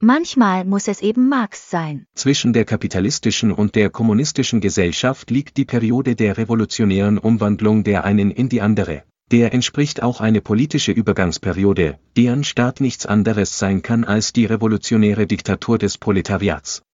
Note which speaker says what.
Speaker 1: Manchmal muss es eben Marx sein.
Speaker 2: Zwischen der kapitalistischen und der kommunistischen Gesellschaft liegt die Periode der revolutionären Umwandlung der einen in die andere. Der entspricht auch eine politische Übergangsperiode, deren Start nichts anderes sein kann als die revolutionäre Diktatur des Proletariats.